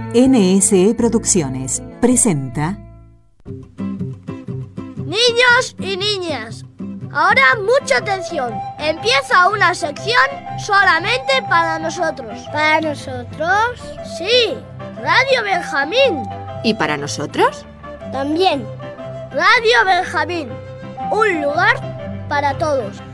NSE Producciones presenta Niños y niñas, ahora mucha atención. Empieza una sección solamente para nosotros. ¿Para nosotros? Sí, Radio Benjamín. ¿Y para nosotros? También. Radio Benjamín, un lugar para todos.